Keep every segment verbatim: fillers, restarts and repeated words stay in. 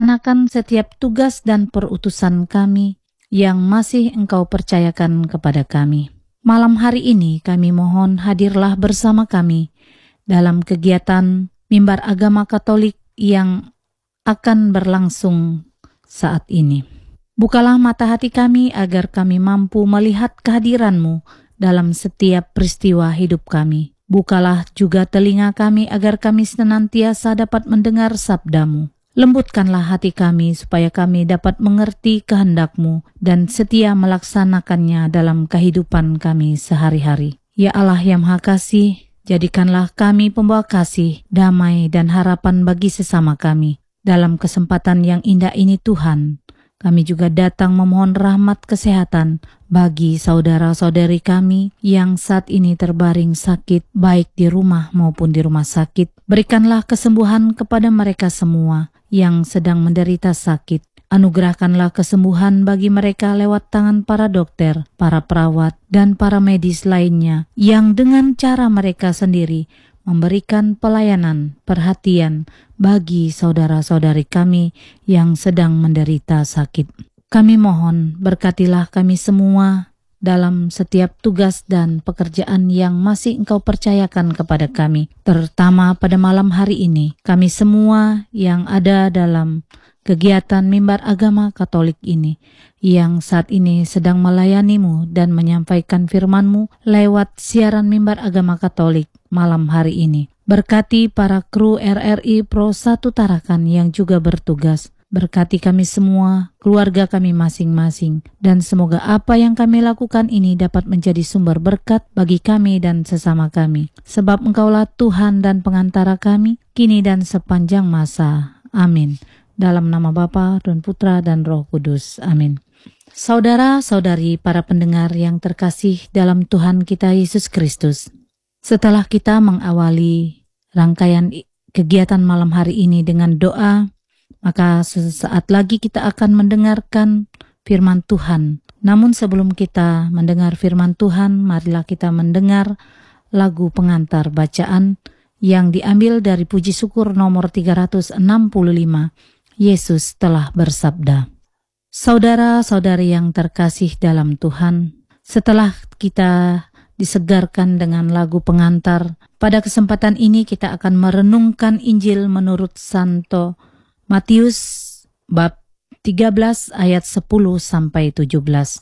melaksanakan setiap tugas dan perutusan kami yang masih Engkau percayakan kepada kami. Malam hari ini kami mohon hadirlah bersama kami dalam kegiatan Mimbar Agama Katolik yang akan berlangsung saat ini. Bukalah mata hati kami agar kami mampu melihat kehadiran-Mu dalam setiap peristiwa hidup kami. Bukalah juga telinga kami agar kami senantiasa dapat mendengar sabda-Mu. Lembutkanlah hati kami supaya kami dapat mengerti kehendak-Mu dan setia melaksanakannya dalam kehidupan kami sehari-hari. Ya Allah yang Maha Kasih, jadikanlah kami pembawa kasih, damai dan harapan bagi sesama kami. Dalam kesempatan yang indah ini Tuhan, kami juga datang memohon rahmat kesehatan bagi saudara-saudari kami yang saat ini terbaring sakit, baik di rumah maupun di rumah sakit. Berikanlah kesembuhan kepada mereka semua yang sedang menderita sakit. Anugerahkanlah kesembuhan bagi mereka lewat tangan para dokter, para perawat, dan para medis lainnya yang dengan cara mereka sendiri memberikan pelayanan, perhatian bagi saudara-saudari kami yang sedang menderita sakit. Kami mohon berkatilah kami semua dalam setiap tugas dan pekerjaan yang masih Engkau percayakan kepada kami. Terutama pada malam hari ini, kami semua yang ada dalam kegiatan Mimbar Agama Katolik ini, yang saat ini sedang melayani-Mu dan menyampaikan firman-Mu lewat siaran Mimbar Agama Katolik malam hari ini. Berkati para kru R R I Pro satu Tarakan yang juga bertugas. Berkati kami semua, keluarga kami masing-masing, dan semoga apa yang kami lakukan ini dapat menjadi sumber berkat bagi kami dan sesama kami. Sebab Engkaulah Tuhan dan pengantara kami, kini dan sepanjang masa. Amin. Dalam nama Bapa dan Putra dan Roh Kudus. Amin. Saudara-saudari para pendengar yang terkasih dalam Tuhan kita Yesus Kristus, setelah kita mengawali rangkaian kegiatan malam hari ini dengan doa, maka sesaat lagi kita akan mendengarkan firman Tuhan. Namun sebelum kita mendengar firman Tuhan, marilah kita mendengar lagu pengantar bacaan yang diambil dari puji syukur nomor tiga ratus enam puluh lima. Yesus telah bersabda. Saudara-saudari yang terkasih dalam Tuhan, setelah kita disegarkan dengan lagu pengantar, pada kesempatan ini kita akan merenungkan Injil menurut Santo Matius bab tiga belas ayat sepuluh sampai tujuh belas,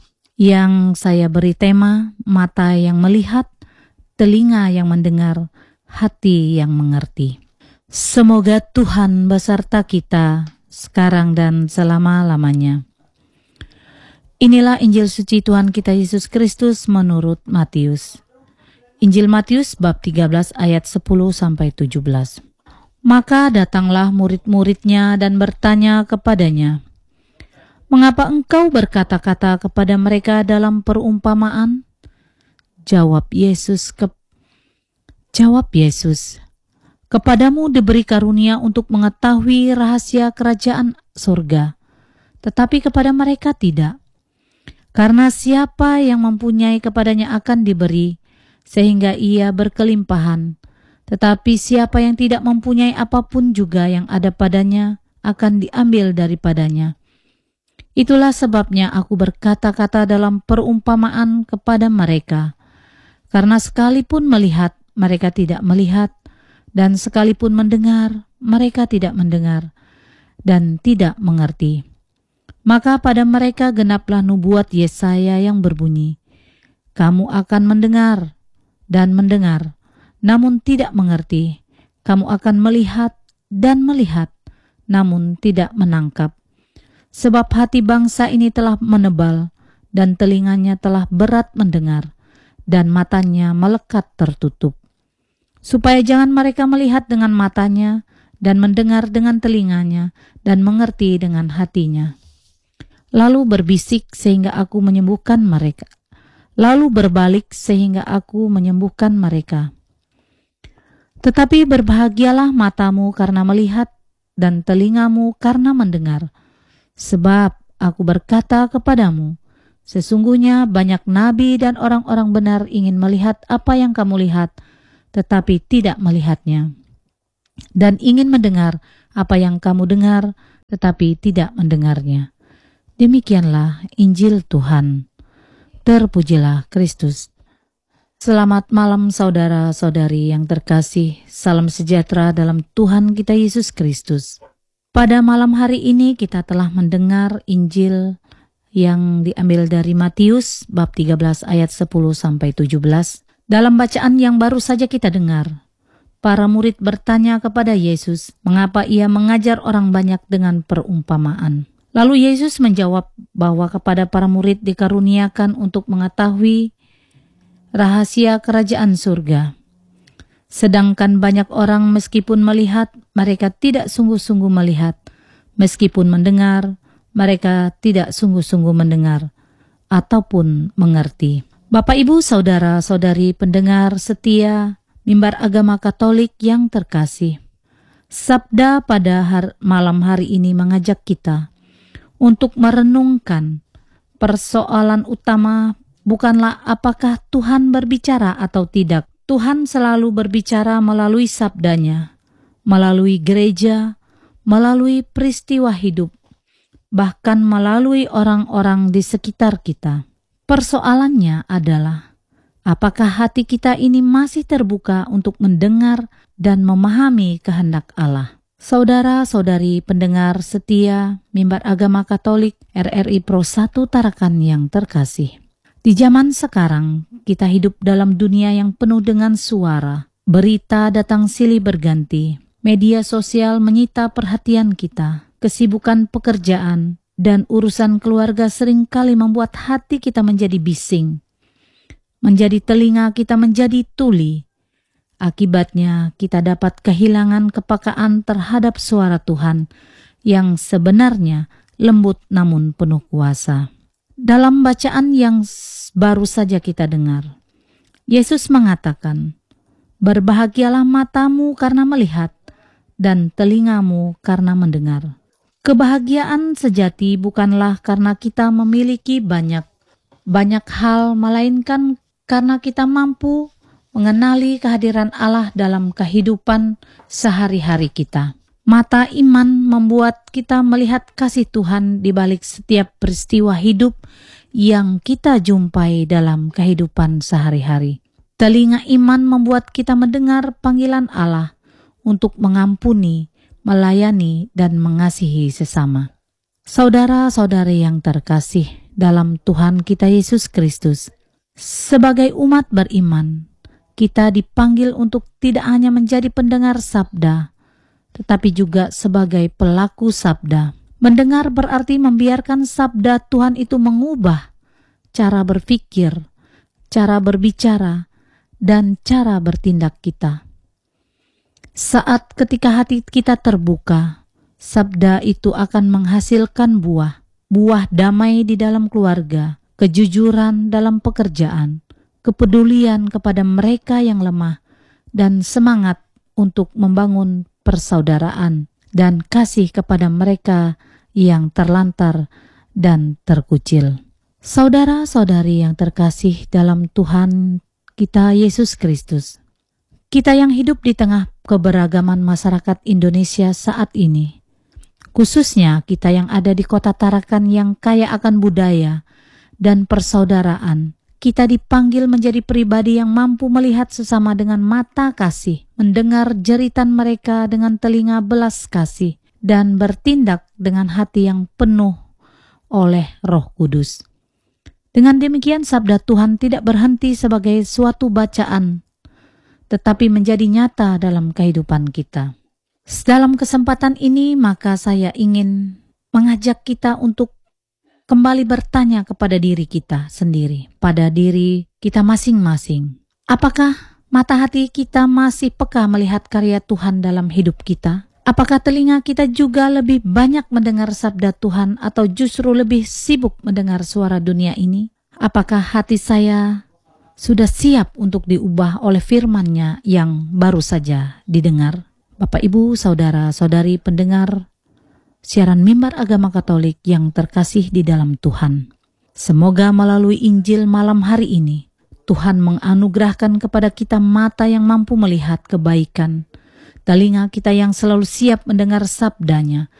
yang saya beri tema mata yang melihat, telinga yang mendengar, hati yang mengerti. Semoga Tuhan beserta kita sekarang dan selama-lamanya. Inilah Injil suci Tuhan kita Yesus Kristus menurut Matius. Injil Matius bab tiga belas ayat sepuluh sampai tujuh belas. Maka datanglah murid-muridnya dan bertanya kepadanya, "Mengapa engkau berkata-kata kepada mereka dalam perumpamaan?" Jawab Yesus ke Jawab Yesus, "Kepadamu diberi karunia untuk mengetahui rahasia kerajaan surga, tetapi kepada mereka tidak. Karena siapa yang mempunyai kepadanya akan diberi, sehingga ia berkelimpahan. Tetapi siapa yang tidak mempunyai apapun juga yang ada padanya akan diambil daripadanya. Itulah sebabnya aku berkata-kata dalam perumpamaan kepada mereka. Karena sekalipun melihat, mereka tidak melihat, dan sekalipun mendengar, mereka tidak mendengar, dan tidak mengerti. Maka pada mereka genaplah nubuat Yesaya yang berbunyi, kamu akan mendengar dan mendengar, namun tidak mengerti. Kamu akan melihat dan melihat, namun tidak menangkap. Sebab hati bangsa ini telah menebal, dan telinganya telah berat mendengar, dan matanya melekat tertutup. Supaya jangan mereka melihat dengan matanya, dan mendengar dengan telinganya, dan mengerti dengan hatinya. Lalu berbisik sehingga aku menyembuhkan mereka. Lalu berbalik sehingga aku menyembuhkan mereka. Tetapi berbahagialah matamu karena melihat, dan telingamu karena mendengar. Sebab aku berkata kepadamu, sesungguhnya banyak nabi dan orang-orang benar ingin melihat apa yang kamu lihat, tetapi tidak melihatnya. Dan ingin mendengar apa yang kamu dengar, tetapi tidak mendengarnya. Demikianlah Injil Tuhan. Terpujilah Kristus. Selamat malam saudara-saudari yang terkasih. Salam sejahtera dalam Tuhan kita Yesus Kristus. Pada malam hari ini kita telah mendengar Injil yang diambil dari Matius bab tiga belas ayat sepuluh sampai tujuh belas. Dalam bacaan yang baru saja kita dengar, para murid bertanya kepada Yesus mengapa ia mengajar orang banyak dengan perumpamaan. Lalu Yesus menjawab bahwa kepada para murid dikaruniakan untuk mengetahui rahasia kerajaan surga. Sedangkan banyak orang meskipun melihat, mereka tidak sungguh-sungguh melihat. Meskipun mendengar, mereka tidak sungguh-sungguh mendengar ataupun mengerti. Bapak, Ibu, saudara-saudari pendengar setia Mimbar Agama Katolik yang terkasih. Sabda pada har- malam hari ini mengajak kita untuk merenungkan persoalan utama bukanlah apakah Tuhan berbicara atau tidak. Tuhan selalu berbicara melalui sabdanya, melalui gereja, melalui peristiwa hidup, bahkan melalui orang-orang di sekitar kita. Persoalannya adalah, apakah hati kita ini masih terbuka untuk mendengar dan memahami kehendak Allah? Saudara-saudari pendengar setia Mimbar Agama Katolik R R I Pro satu Tarakan yang terkasih. Di zaman sekarang, kita hidup dalam dunia yang penuh dengan suara. Berita datang silih berganti. Media sosial menyita perhatian kita. Kesibukan pekerjaan dan urusan keluarga seringkali membuat hati kita menjadi bising. Menjadi telinga kita menjadi tuli. Akibatnya kita dapat kehilangan kepekaan terhadap suara Tuhan yang sebenarnya lembut namun penuh kuasa. Dalam bacaan yang baru saja kita dengar, Yesus mengatakan, "Berbahagialah matamu karena melihat dan telingamu karena mendengar." Kebahagiaan sejati bukanlah karena kita memiliki banyak banyak hal, melainkan karena kita mampu mengenali kehadiran Allah dalam kehidupan sehari-hari kita. Mata iman membuat kita melihat kasih Tuhan di balik setiap peristiwa hidup yang kita jumpai dalam kehidupan sehari-hari. Telinga iman membuat kita mendengar panggilan Allah untuk mengampuni, melayani, dan mengasihi sesama. Saudara-saudari yang terkasih dalam Tuhan kita Yesus Kristus, sebagai umat beriman, kita dipanggil untuk tidak hanya menjadi pendengar sabda, tetapi juga sebagai pelaku sabda. Mendengar berarti membiarkan sabda Tuhan itu mengubah cara berpikir, cara berbicara, dan cara bertindak kita. Saat ketika hati kita terbuka, sabda itu akan menghasilkan buah, buah damai di dalam keluarga, kejujuran dalam pekerjaan, kepedulian kepada mereka yang lemah, dan semangat untuk membangun persaudaraan dan kasih kepada mereka yang terlantar dan terkucil. Saudara-saudari yang terkasih dalam Tuhan kita Yesus Kristus, kita yang hidup di tengah keberagaman masyarakat Indonesia saat ini, khususnya kita yang ada di kota Tarakan yang kaya akan budaya dan persaudaraan, kita dipanggil menjadi pribadi yang mampu melihat sesama dengan mata kasih, mendengar jeritan mereka dengan telinga belas kasih, dan bertindak dengan hati yang penuh oleh Roh Kudus. Dengan demikian, sabda Tuhan tidak berhenti sebagai suatu bacaan, tetapi menjadi nyata dalam kehidupan kita. Dalam kesempatan ini, maka saya ingin mengajak kita untuk kembali bertanya kepada diri kita sendiri, pada diri kita masing-masing. Apakah mata hati kita masih peka melihat karya Tuhan dalam hidup kita? Apakah telinga kita juga lebih banyak mendengar sabda Tuhan atau justru lebih sibuk mendengar suara dunia ini? Apakah hati saya sudah siap untuk diubah oleh firman-Nya yang baru saja didengar? Bapak, Ibu, saudara-saudari pendengar siaran Mimbar Agama Katolik yang terkasih di dalam Tuhan. Semoga melalui Injil malam hari ini, Tuhan menganugerahkan kepada kita mata yang mampu melihat kebaikan, telinga kita yang selalu siap mendengar sabdanya,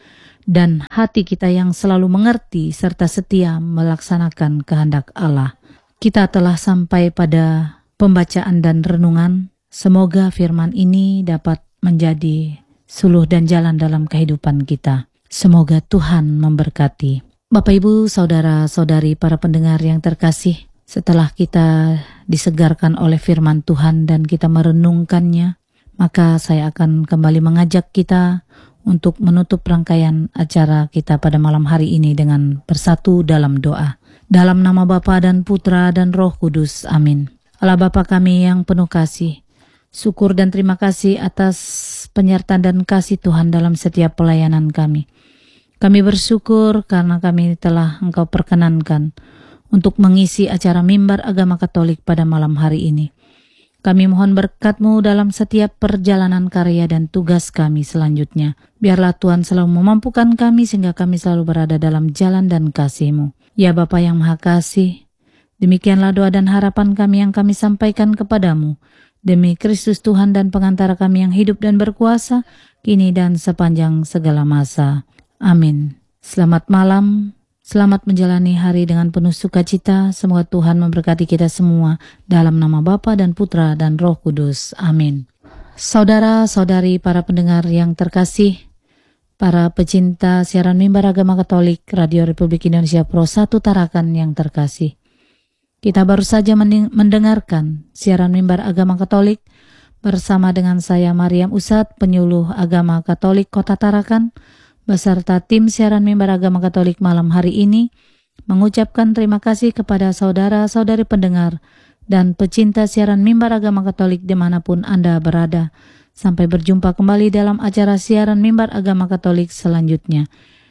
dan hati kita yang selalu mengerti serta setia melaksanakan kehendak Allah. Kita telah sampai pada pembacaan dan renungan. Semoga firman ini dapat menjadi suluh dan jalan dalam kehidupan kita. Semoga Tuhan memberkati. Bapak, Ibu, saudara-saudari, para pendengar yang terkasih, setelah kita disegarkan oleh firman Tuhan dan kita merenungkannya, maka saya akan kembali mengajak kita untuk menutup rangkaian acara kita pada malam hari ini dengan bersatu dalam doa. Dalam nama Bapa dan Putra dan Roh Kudus, amin. Allah Bapa kami yang penuh kasih, syukur dan terima kasih atas penyertaan dan kasih Tuhan dalam setiap pelayanan kami. Kami bersyukur karena kami telah Engkau perkenankan untuk mengisi acara Mimbar Agama Katolik pada malam hari ini. Kami mohon berkat-Mu dalam setiap perjalanan karya dan tugas kami selanjutnya. Biarlah Tuhan selalu memampukan kami sehingga kami selalu berada dalam jalan dan kasih-Mu. Ya Bapa yang Maha Kasih, demikianlah doa dan harapan kami yang kami sampaikan kepadamu. Demi Kristus Tuhan dan pengantara kami yang hidup dan berkuasa, kini dan sepanjang segala masa. Amin. Selamat malam, selamat menjalani hari dengan penuh sukacita. Semoga Tuhan memberkati kita semua. Dalam nama Bapa dan Putra dan Roh Kudus. Amin. Saudara-saudari para pendengar yang terkasih, para pecinta siaran Mimbar Agama Katolik Radio Republik Indonesia Pro satu Tarakan yang terkasih, kita baru saja mendengarkan siaran Mimbar Agama Katolik bersama dengan saya Mariam Usat, penyuluh Agama Katolik Kota Tarakan, beserta tim siaran Mimbar Agama Katolik malam hari ini, mengucapkan terima kasih kepada saudara-saudari pendengar dan pecinta siaran Mimbar Agama Katolik dimanapun Anda berada. Sampai berjumpa kembali dalam acara siaran Mimbar Agama Katolik selanjutnya.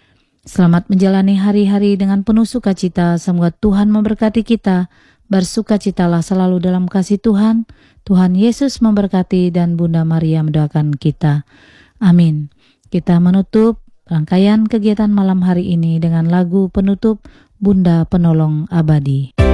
Selamat menjalani hari-hari dengan penuh sukacita. Semoga Tuhan memberkati kita. Bersukacitalah selalu dalam kasih Tuhan. Tuhan Yesus memberkati dan Bunda Maria mendoakan kita. Amin. Kita menutup rangkaian kegiatan malam hari ini dengan lagu penutup Bunda Penolong Abadi.